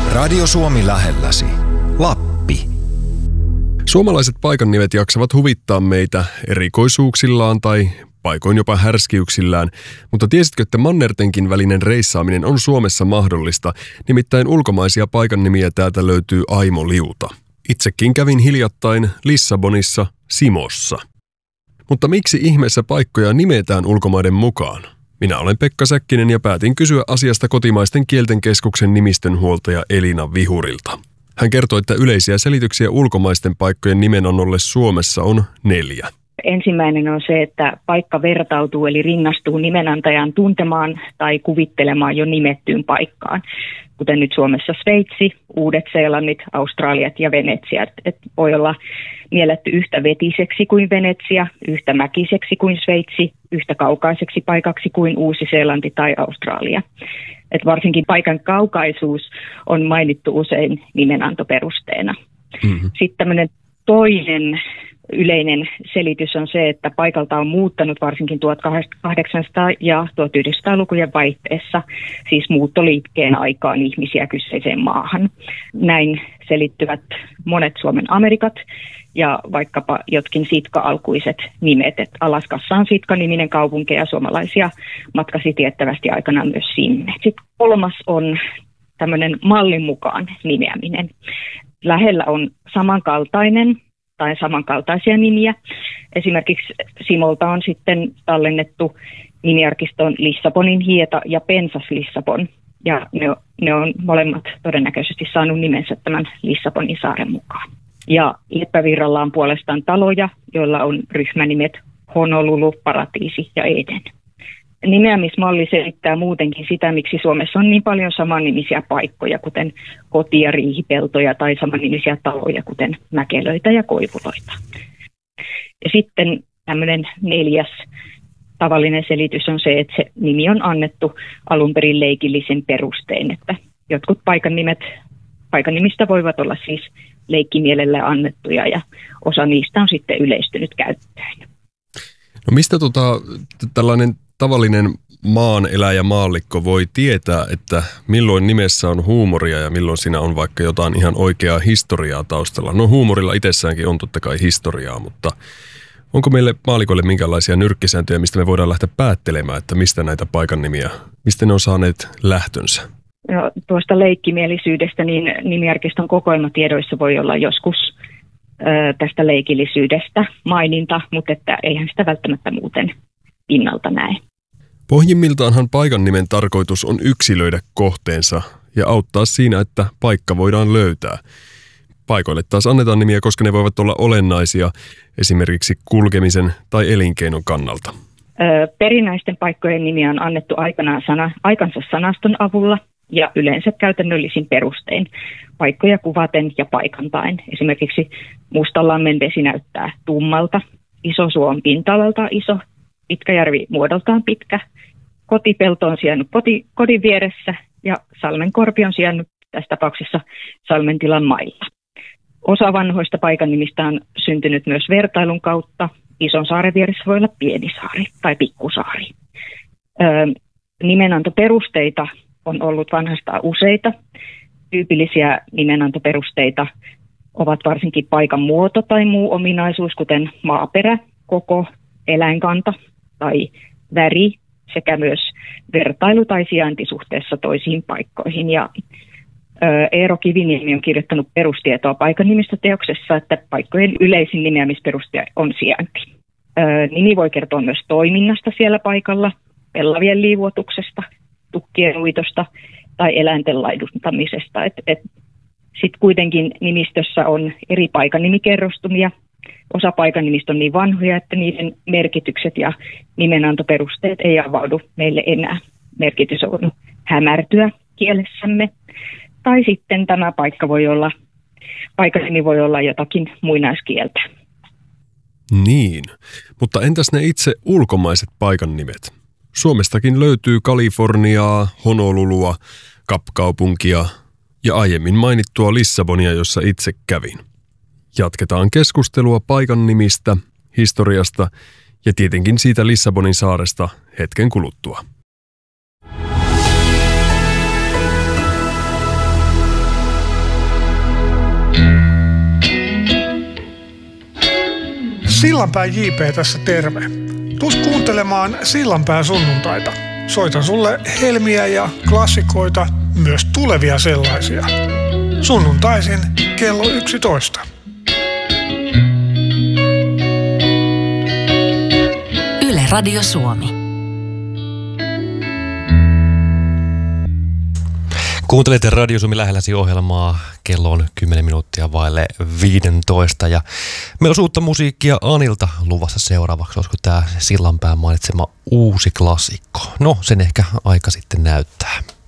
Radio Suomi lähelläsi. Lappi. Suomalaiset paikannimet jaksavat huvittaa meitä erikoisuuksillaan tai paikoin jopa härskiyksillään, mutta tiesitkö, että mannertenkin välinen reissaaminen on Suomessa mahdollista, nimittäin ulkomaisia paikannimiä täältä löytyy aimo liuta. Itsekin kävin hiljattain Lissabonissa Simossa. Mutta miksi ihmeessä paikkoja nimetään ulkomaiden mukaan? Minä olen Pekka Säkkinen ja päätin kysyä asiasta kotimaisten kielten keskuksen nimistönhuoltaja Elina Vihurilta. Hän kertoi, että yleisiä selityksiä ulkomaisten paikkojen nimenannolle Suomessa on 4. Ensimmäinen on se, että paikka vertautuu eli rinnastuu nimenantajan tuntemaan tai kuvittelemaan jo nimettyyn paikkaan. Kuten nyt Suomessa Sveitsi, Uudet-Seelannit, Australiat ja Venetsia. Et voi olla mielletty yhtä vetiseksi kuin Venetsia, yhtä mäkiseksi kuin Sveitsi, yhtä kaukaiseksi paikaksi kuin Uusi-Seelanti tai Australia. Et varsinkin paikan kaukaisuus on mainittu usein nimenantoperusteena. Mm-hmm. Sitten tämmöinen toinen yleinen selitys on se, että paikalta on muuttanut varsinkin 1800- ja 1900-lukujen vaihteessa, siis muuttoliikkeen aikaan ihmisiä kyseiseen maahan. Näin selittyvät monet Suomen Amerikat ja vaikkapa jotkin Sitka-alkuiset nimet. Et Alaskassa on Sitka-niminen kaupunki ja suomalaisia matkasi tiettävästi aikanaan myös sinne. Sitten kolmas on tämmöinen mallin mukaan nimeäminen. Lähellä on samankaltainen tai samankaltaisia nimiä. Esimerkiksi Simolta on sitten tallennettu nimiarkistoon Lissabonin hieta ja Pensas Lissabon. Ja ne on molemmat todennäköisesti saanut nimensä tämän Lissabonin saaren mukaan. Ja Leppävirralla on puolestaan taloja, joilla on ryhmänimet Honolulu, Paratiisi ja Eden. Nimeämismalli selittää muutenkin sitä, miksi Suomessa on niin paljon samannimisiä paikkoja, kuten koti- ja riihipeltoja tai samannimisiä taloja, kuten mäkelöitä ja koivuloita. Ja sitten tämmöinen 4. tavallinen selitys on se, että se nimi on annettu alun perin leikillisin perustein, että jotkut paikannimistä voivat olla siis leikkimielellä annettuja ja osa niistä on sitten yleistynyt käyttöön. No mistä tällainen tavallinen maaneläjä maallikko voi tietää, että milloin nimessä on huumoria ja milloin siinä on vaikka jotain ihan oikeaa historiaa taustalla? No huumorilla itsessäänkin on totta kai historiaa, mutta onko meille maallikoille minkälaisia nyrkkisääntöjä, mistä me voidaan lähteä päättelemään, että mistä näitä paikannimiä, mistä ne on saaneet lähtönsä? No, tuosta leikkimielisyydestä niin nimiarkiston kokoelmatiedoissa voi olla joskus tästä leikillisyydestä maininta, mutta että eihän sitä välttämättä muuten pinnalta näe. Pohjimmiltaanhan paikan nimen tarkoitus on yksilöidä kohteensa ja auttaa siinä, että paikka voidaan löytää. Paikoille taas annetaan nimiä, koska ne voivat olla olennaisia esimerkiksi kulkemisen tai elinkeinon kannalta. Perinnäisten paikkojen nimiä on annettu aikansa sanaston avulla ja yleensä käytännöllisin perustein, paikkoja kuvaten ja paikantain. Esimerkiksi Mustanlammen vesi näyttää tummalta, Isosuo on pinta-alaltaan iso, Pitkäjärvi muodoltaan pitkä, kotipelto on sijainnut kodin vieressä ja Salmenkorpi on sijainnut tässä tapauksessa Salmentilan mailla. Osa vanhoista paikannimistä on syntynyt myös vertailun kautta. Ison saaren vieressä voi olla Pienisaari tai Pikkusaari. Nimenantoperusteita on ollut vanhastaan useita. Tyypillisiä nimenantoperusteita ovat varsinkin paikan muoto tai muu ominaisuus, kuten maaperä, koko, eläinkanta tai väri sekä myös vertailu tai sijainti suhteessa toisiin paikkoihin. Ja Eero Kiviniemi on kirjoittanut perustietoa paikannimistoteoksessa, että paikkojen yleisin nimeämisperuste on sijainti. Nimi voi kertoa myös toiminnasta siellä paikalla, pellavien liivuotuksesta, tukkien uitosta tai eläinten laiduntamisesta. Sitten kuitenkin nimistössä on eri paikannimikerrostumia. Osa paikannimistä on niin vanhoja, että niiden merkitykset ja nimenantoperusteet ei avaudu meille enää. Merkitys on hämärtyä kielessämme. Tai sitten tämä paikanimi voi olla jotakin muinaiskieltä. Niin, mutta entäs ne itse ulkomaiset paikannimet? Suomestakin löytyy Kaliforniaa, Honolulua, Kapkaupunkia ja aiemmin mainittua Lissabonia, jossa itse kävin. Jatketaan keskustelua paikannimistä, historiasta ja tietenkin siitä Lissabonin saaresta hetken kuluttua. Sillanpää JP tässä terve. Tuus kuuntelemaan Sillanpää sunnuntaita. Soitan sulle helmiä ja klassikoita, myös tulevia sellaisia. Sunnuntaisin kello 11. Yle Radio Suomi. Kuuntelette Radio Suomi lähelläsi -ohjelmaa. Kello on 10 minuuttia vaille 15 ja meillä on uutta musiikkia Anilta luvassa seuraavaksi. Olisiko tämä Sillanpään mainitsema uusi klassikko? No, sen ehkä aika sitten näyttää.